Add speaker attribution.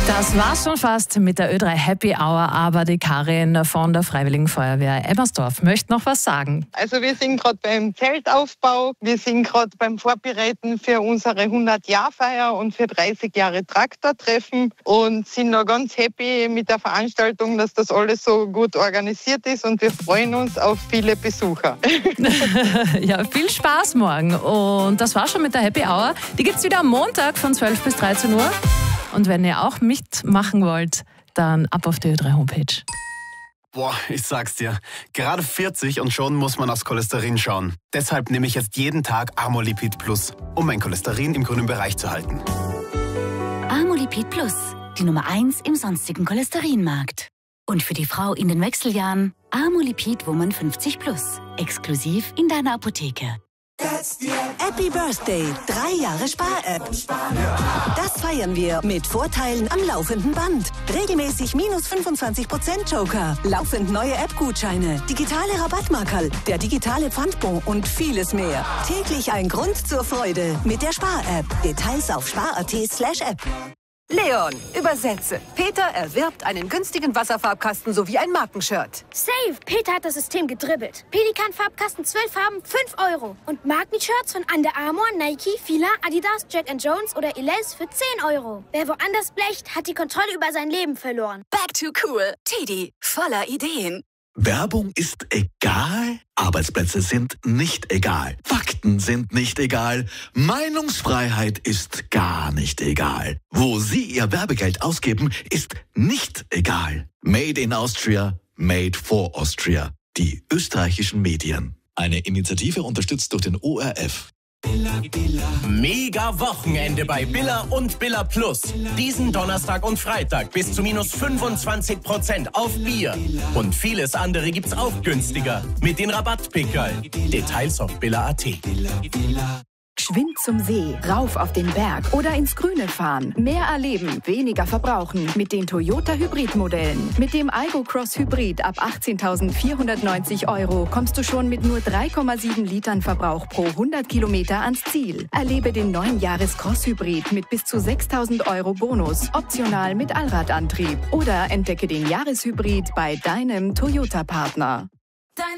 Speaker 1: Das war's schon fast mit der Ö3 Happy Hour, aber die Karin von der Freiwilligen Feuerwehr Ebersdorf möchte noch was sagen.
Speaker 2: Also wir sind gerade beim Zeltaufbau, wir sind gerade beim Vorbereiten für unsere 100-Jahr-Feier und für 30 Jahre Traktortreffen und sind noch ganz happy mit der Veranstaltung, dass das alles so gut organisiert ist und wir freuen uns auf viele Besucher.
Speaker 1: Ja, viel Spaß morgen und das war schon mit der Happy Hour. Die gibt's wieder am Montag von 12 bis 13 Uhr. Und wenn ihr auch mitmachen wollt, dann ab auf die Ö3 Homepage.
Speaker 3: Boah, ich sag's dir, gerade 40 und schon muss man aufs Cholesterin schauen. Deshalb nehme ich jetzt jeden Tag Amolipid Plus, um mein Cholesterin im grünen Bereich zu halten.
Speaker 4: Amolipid Plus, die Nummer 1 im sonstigen Cholesterinmarkt. Und für die Frau in den Wechseljahren Amolipid Woman 50 Plus, exklusiv in deiner Apotheke.
Speaker 5: Happy Birthday, 3 Jahre Spar-App. Das feiern wir mit Vorteilen am laufenden Band. Regelmäßig minus 25% Joker, laufend neue App-Gutscheine, digitale Rabattmarkerl, der digitale Pfandbon und vieles mehr. Täglich ein Grund zur Freude mit der Spar-App. Details auf spar.at/app.
Speaker 6: Leon, übersetze. Peter erwirbt einen günstigen Wasserfarbkasten sowie ein Markenshirt.
Speaker 7: Safe! Peter hat das System gedribbelt. Pelikan-Farbkasten 12 Farben, 5 €. Und Markenshirts von Under Armour, Nike, Fila, Adidas, Jack & Jones oder Elize für 10 €. Wer woanders blecht, hat die Kontrolle über sein Leben verloren.
Speaker 4: Back to cool. Teddy, voller Ideen.
Speaker 8: Werbung ist egal, Arbeitsplätze sind nicht egal, Fakten sind nicht egal, Meinungsfreiheit ist gar nicht egal. Wo Sie Ihr Werbegeld ausgeben, ist nicht egal. Made in Austria, made for Austria. Die österreichischen Medien. Eine Initiative unterstützt durch den ORF.
Speaker 9: Mega Wochenende bei Billa und Billa Plus. Diesen Donnerstag und Freitag bis zu minus 25% auf Bier. Und vieles andere gibt's auch günstiger mit den Rabattpickerl. Details auf billa.at.
Speaker 10: Geschwind zum See, rauf auf den Berg oder ins Grüne fahren. Mehr erleben, weniger verbrauchen mit den Toyota Hybrid-Modellen. Mit dem Aygo Cross Hybrid ab 18.490 € kommst du schon mit nur 3,7 Litern Verbrauch pro 100 Kilometer ans Ziel. Erlebe den neuen Jahres Cross Hybrid mit bis zu 6.000 € Bonus, optional mit Allradantrieb. Oder entdecke den Jahreshybrid bei deinem Toyota-Partner.